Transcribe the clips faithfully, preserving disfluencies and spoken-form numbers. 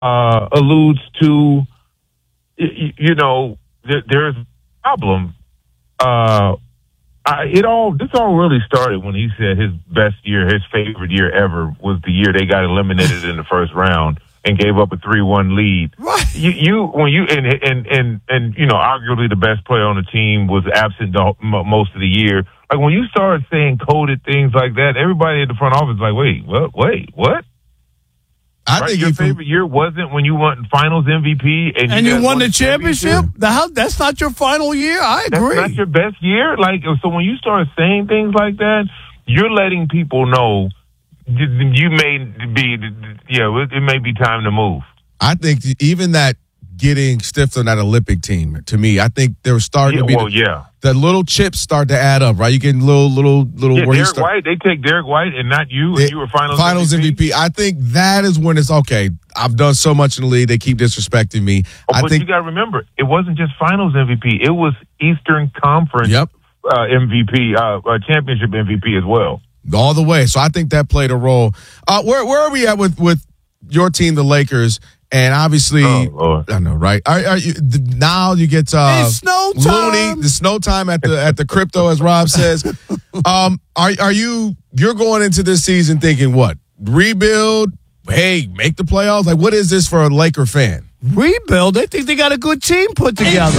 uh, alludes to, you, you know, there, there's a problem. Uh, I, it all this all really started when he said his best year, his favorite year ever, was the year they got eliminated in the first round and gave up a three one lead. Right. You, you when you and and and and you know, arguably the best player on the team was absent the, m- most of the year. Like when you start saying coded things like that, everybody at the front office is like, wait, what? Wait, what? I right? think Your if favorite year wasn't when you won Finals M V P and, and you, you guys won the the championship. The how, that's not your final year. I agree. That's not your best year. Like so, when you start saying things like that, you're letting people know you may be, yeah, it may be time to move. I think even that getting stiffed on that Olympic team, to me, I think they were starting Yeah, to be well, the, yeah. the little chips start to add up, right? You get little, little, little. Yeah, where you Derek start, White, they take Derek White and not you, They- and you were Finals, Finals M V P. M V P. I think that is when it's okay. I've done so much in the league; they keep disrespecting me. Oh, I but think. you got to remember, it wasn't just Finals M V P; it was Eastern Conference Yep. uh, M V P, uh, uh, championship M V P as well. All the way. So I think that played a role. Uh, where where are we at with, with your team, the Lakers? And obviously, Oh, Lord. I know, right? Are, are you th- now you get uh, It's snow time. Looney, the snow time at the at the crypto, as Rob says. um, are are you you're going into this season thinking what? Rebuild? Hey, make the playoffs? Like, what is this for a Laker fan? Rebuild. They think they got a good team put together.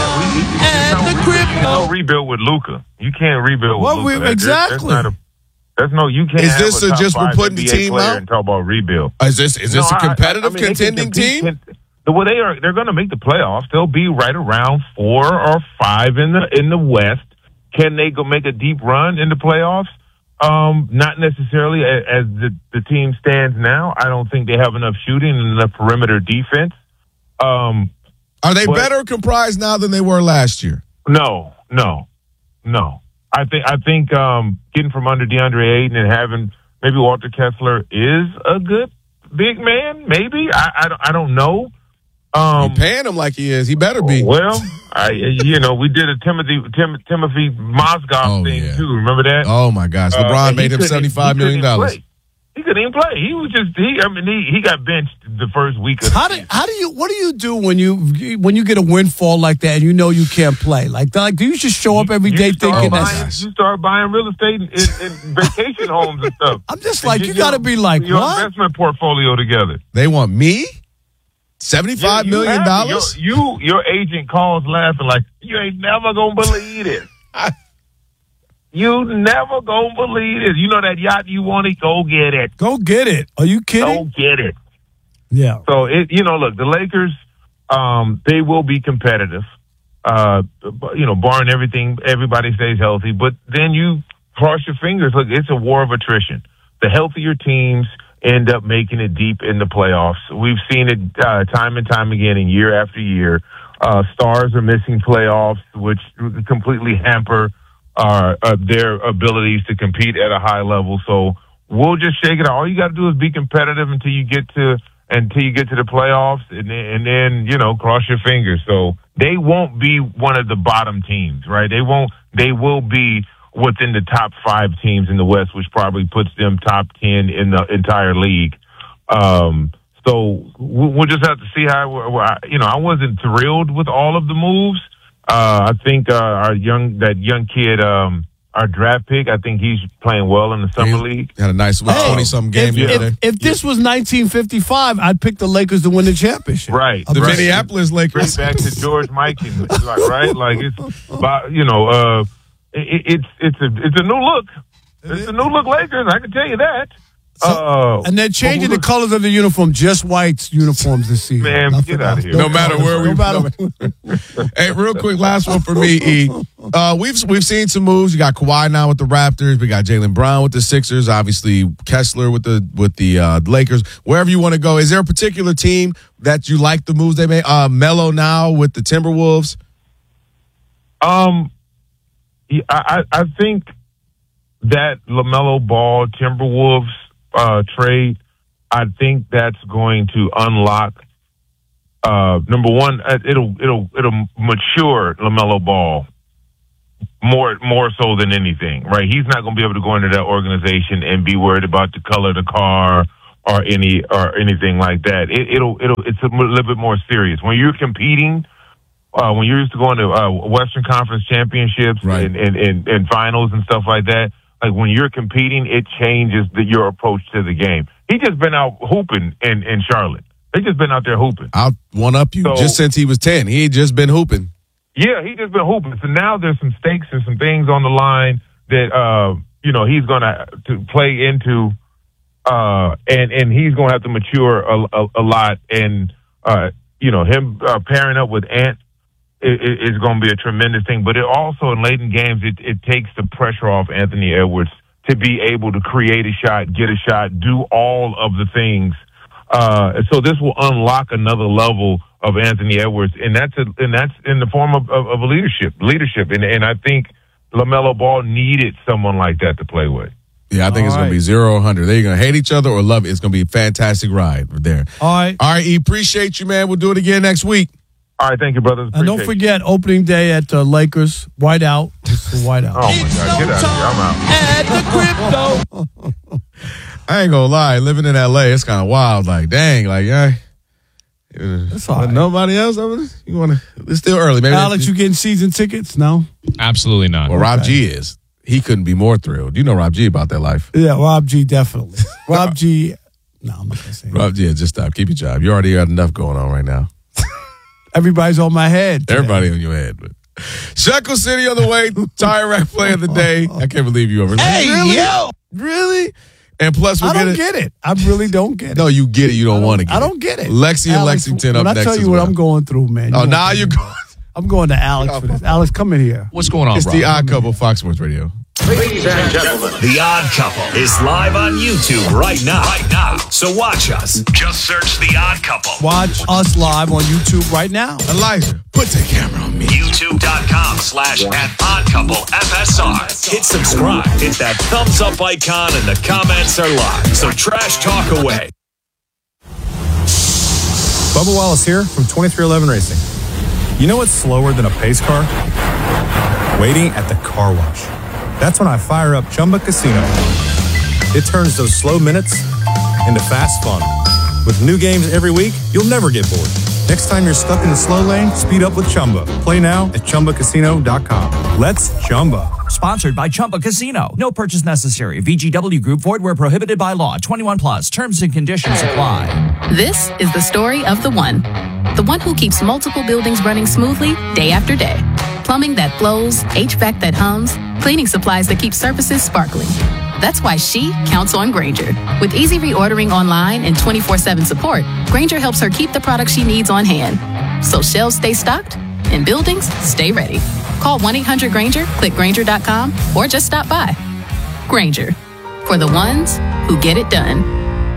And the crypto. No rebuild with Luka. You can't rebuild with Well, Luka. we- exactly. That's, not a, that's no. You can't. Is have this a a top just we're five putting the N B A team player out? and talk about rebuild? Is this is this No, a I- I- competitive I mean, they can contending compete- team? Can, the way they are, they're going to make the playoffs. They'll be right around four or five in the in the West. Can they go make a deep run in the playoffs? Um, not necessarily as, as the, the team stands now. I don't think they have enough shooting and enough perimeter defense. Um, Are they but- better comprised now than they were last year? no, no, no. I think I think um, getting from under DeAndre Ayton and having maybe Walter Kessler is a good big man. Maybe I I don't, I don't know. Um, You're paying him like he is. He better be. Well, I you know we did a Timothy Tim, Timothy Mozgov Oh, thing yeah. too. Remember that? Oh my gosh, Uh, LeBron and he made him couldn't- seventy-five he million couldn't dollars. play. He couldn't even play. He was just he. I mean, he, he got benched the first week of the How do season. how do you what do you do when you when you get a windfall like that and you know you can't play? Like like do you just show up every You day start thinking buying, that's you start buying real estate and, and, and vacation homes and stuff. I'm just And like get you your- got to be like your what? investment portfolio together. They want me? Seventy-five Yeah, you million have- dollars? You, you your agent calls laughing like you ain't never gonna believe it. You never gonna believe it. You know that yacht you wanted? Go get it. Go get it. Are you Go kidding? get it. Yeah. So it, you know, look, the Lakers, um, they will be competitive. Uh, you know, barring everything, everybody stays healthy. But then you cross your fingers. Look, it's a war of attrition. The healthier teams end up making it deep in the playoffs. We've seen it uh, time and time again, and year after year. Uh, stars are missing playoffs, which completely hamper uh, uh, their abilities to compete at a high level. So we'll just shake it out. All you got to do is be competitive until you get to until you get to the playoffs, and then, and then you know, cross your fingers. So they won't be one of the bottom teams, right? They won't. They will be within the top five teams in the West, which probably puts them top ten in the entire league. Um, so we'll just have to see how. You know, I wasn't thrilled with all of the moves. Uh, I think uh, our young that young kid, um, our draft pick, I think he's playing well in the summer He league. Had a nice twenty-something game if, yesterday. if, if this was nineteen fifty-five, I'd pick the Lakers to win the championship. Right. The right. Minneapolis Bring Lakers. back to George Mikan, like, right? Like it's, about, you know, uh, it, it's it's a it's a new look. It's a new look Lakers. I can tell you that. Uh, And they're changing but the colors of the uniform, just white uniforms this season. Man, Nothing get outta else. here. No matter where we No matter- Hey, real quick, last one for me, E. Uh, we've we've seen some moves. You got Kawhi now with the Raptors. We got Jaylen Brown with the Sixers. Obviously, Kessler with the with the uh, Lakers. Wherever you want to go, is there a particular team that you like the moves they made? Uh, Melo now with the Timberwolves. Um, yeah, I I I think that LaMelo Ball Timberwolves uh, trade, I think that's going to unlock. Uh, number one, uh, it'll it'll it'll mature LaMelo Ball more more so than anything, right? He's not going to be able to go into that organization and be worried about the color of the car or any or anything like that. It, it'll it'll it's a little bit more serious when you're competing. Uh, when you're used to going to uh, Western Conference championships right. and, and, and, and finals and stuff like that, like when you're competing, it changes the, your approach to the game. He just been out hooping in, in Charlotte. They just been out there hooping. I'll one up you. So, just since he was ten, he had just been hooping. Yeah, he just been hooping. So now there's some stakes and some things on the line that uh, you know he's gonna to play into, uh, and and he's gonna have to mature a, a, a lot. And uh, you know him uh, pairing up with Ant is going to be a tremendous thing. But it also, in late in games, it, it takes the pressure off Anthony Edwards to be able to create a shot, get a shot, do all of the things. Uh, so this will unlock another level of Anthony Edwards, and that's a, and that's in the form of, of, of leadership. Leadership, and and I think LaMelo Ball needed someone like that to play with. Yeah, I think all it's right. going to be zero or one hundred. They're going to hate each other or love it. It's going to be a fantastic ride there. All right. All right, E, appreciate you, man. We'll do it again next week. All right, thank you, brothers. And don't forget, opening day at uh, Lakers, white out. It's the white out. Oh, my God. Get out of here. I'm out. At the crypto. I ain't going to lie. Living in L A, it's kind of wild. Like, dang, like, yeah. That's all right. Nobody else? I mean, you want to? It's still early. Maybe Alex, you getting season tickets? No? Absolutely not. Well, Rob G is. He couldn't be more thrilled. You know Rob G about that life. Yeah, Rob G, definitely. Rob G, no, I'm not going to say Rob G, just stop. Keep your job. You already got enough going on right now. Everybody's on my head. Today. Everybody on your head. But Shekel City on the way. Tire Rack play of the day. I can't believe you over. Hey, really? yo. Really? And plus, we'll I don't get, get it. I really don't get it. No, you get it. You don't, don't want to get it. I don't get it. Lexi and Alex, Lexington when up I next. tell you as what well. I'm going through, man. Oh, now you're going. I'm going to Alex for this. Alex, come in here. What's going on, It's Rob? the Odd Couple, Fox Sports Radio. Ladies and gentlemen, The Odd Couple is live on YouTube right now. Right now. So watch us. Just search The Odd Couple. Watch us live on YouTube right now. Elijah, put the camera on me. YouTube.com slash at Odd Couple F S R. Hit subscribe. Hit that thumbs up icon and the comments are live. So trash talk away. Bubba Wallace here from twenty-three eleven Racing. You know what's slower than a pace car? Waiting at the car wash. That's when I fire up Chumba Casino. It turns those slow minutes into fast fun. With new games every week, you'll never get bored. Next time you're stuck in the slow lane, speed up with Chumba. Play now at Chumba Casino dot com. Let's Chumba. Sponsored by Chumba Casino. No purchase necessary. V G W Group. Void where prohibited by law. twenty-one plus. Terms and conditions apply. This is the story of the one. The one who keeps multiple buildings running smoothly day after day. Plumbing that flows, H V A C that hums, cleaning supplies that keep surfaces sparkling. That's why she counts on Grainger. With easy reordering online and twenty-four seven support, Grainger helps her keep the products she needs on hand. So shelves stay stocked and buildings stay ready. Call one eight hundred Grainger, click Grainger dot com, or just stop by. Grainger, for the ones who get it done.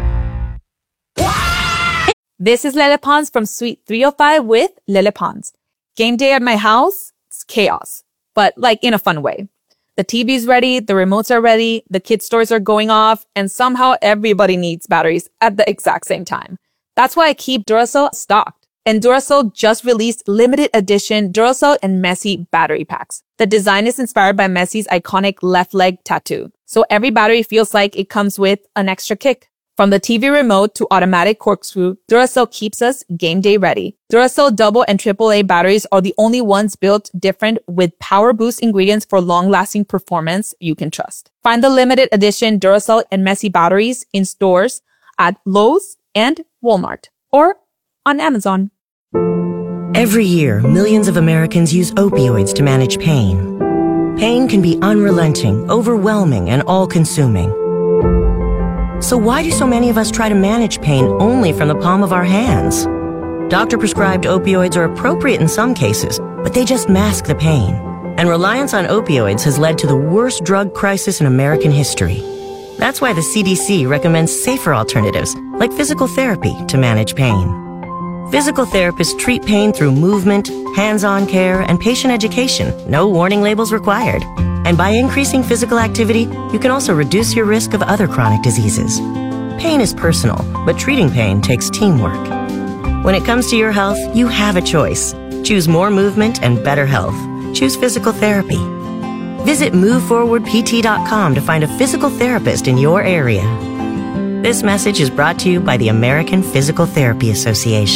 This is Lele Pons from Suite three oh five with Lele Pons. Game day at my house, it's chaos, but like in a fun way. The T V's ready, the remotes are ready, the kids' stores are going off, and somehow everybody needs batteries at the exact same time. That's why I keep Duracell stocked. And Duracell just released limited edition Duracell and Messi battery packs. The design is inspired by Messi's iconic left leg tattoo. So every battery feels like it comes with an extra kick. From the T V remote to automatic corkscrew, Duracell keeps us game day ready. Duracell double and triple A batteries are the only ones built different with power boost ingredients for long-lasting performance you can trust. Find the limited edition Duracell and Messi batteries in stores at Lowe's and Walmart or on Amazon. Every year, millions of Americans use opioids to manage pain. Pain can be unrelenting, overwhelming, and all-consuming. So why do so many of us try to manage pain only from the palm of our hands? Doctor-prescribed opioids are appropriate in some cases, but they just mask the pain. And reliance on opioids has led to the worst drug crisis in American history. That's why the C D C recommends safer alternatives, like physical therapy, to manage pain. Physical therapists treat pain through movement, hands-on care, and patient education. No warning labels required. And by increasing physical activity, you can also reduce your risk of other chronic diseases. Pain is personal, but treating pain takes teamwork. When it comes to your health, you have a choice. Choose more movement and better health. Choose physical therapy. Visit move forward p t dot com to find a physical therapist in your area. This message is brought to you by the American Physical Therapy Association.